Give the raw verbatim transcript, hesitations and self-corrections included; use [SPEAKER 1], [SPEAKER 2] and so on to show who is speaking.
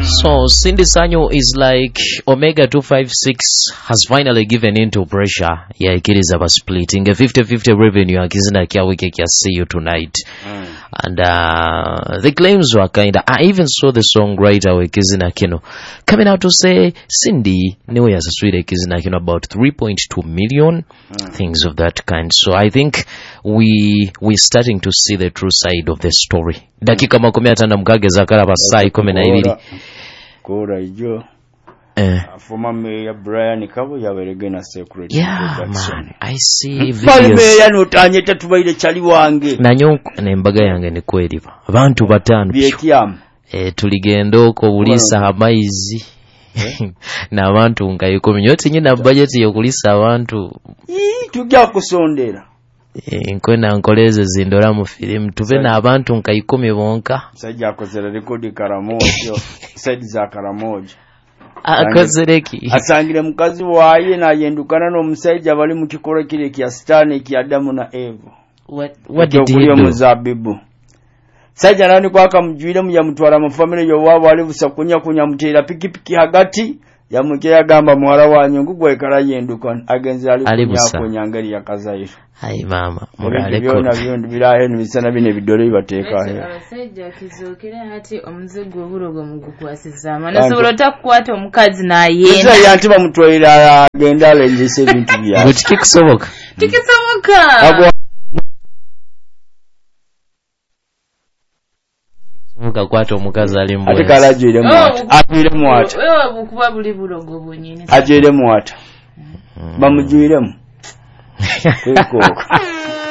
[SPEAKER 1] So Cindy Sanyo is like Omega two fifty-six has finally given into pressure. Yeah, it is about splitting a fifty fifty revenue. Akizina kia wiki kia see you tonight. Mm. And uh, the claims were kind of, I even saw the songwriter Kizina Kino coming out to say Cindy New Year's sweet Kizina Kino about three point two million, mm. things of that kind. So I think we we're starting to see the true side of the story. Dakika makumi atano mkage zakara basai kumi na ibiri.
[SPEAKER 2] Kora ijo.
[SPEAKER 1] Eh.
[SPEAKER 2] Former Mayor Brian Kabo yaberegena secret.
[SPEAKER 1] Yeah, man. I see videos.
[SPEAKER 2] Former Mayor notanye tatubaire chali wange.
[SPEAKER 1] Na nyonko nembaga yange ni kweli ba. Abantu batano.
[SPEAKER 2] Biekiam.
[SPEAKER 1] Eh tuligenda oko bulisa amaizi. Eh? Na abantu ngayiko myoti nyina budget yokulisa abantu.
[SPEAKER 2] Ii tujja kusondera.
[SPEAKER 1] Eh nkona nkoleze zindora mu film tuve na abantu nkayikumi bonka.
[SPEAKER 2] Sajja akozera record Karamojo. Side za Karamojo.
[SPEAKER 1] Akozereki
[SPEAKER 2] asangire mukazi waye na yendukana no musajja bali mu kikoro kile kya Stani kya Adamu na Eva.
[SPEAKER 1] What what did he do?
[SPEAKER 2] Muzabibu. Sajja nani kwaka mjuire mu yamutwara mu family yo wabo ali busakunya kunya mutera pikipiki hagati ya mukya gamba mwara wanyu ngugwe kala yendukana agenzi ali kunya kunyangari ya kazairo.
[SPEAKER 1] Hai mama
[SPEAKER 2] mugale ko na byondo birahe nibisana bine bidore bibateka he
[SPEAKER 3] abasajja kizokera hati omuzigo burogo mugukwasizama nasobola takwata omukazi na yenda
[SPEAKER 2] eza yanti bamutwira agenda lenjese bintu bya
[SPEAKER 1] ngo tikisoboka
[SPEAKER 3] tikisoboka
[SPEAKER 1] muka kwata omukazi ali mbwe
[SPEAKER 2] ate kalajire mwata apire mwata
[SPEAKER 3] wewe bukuba buli burogo bonyine
[SPEAKER 2] ajire mwata bamujiremu Kiko.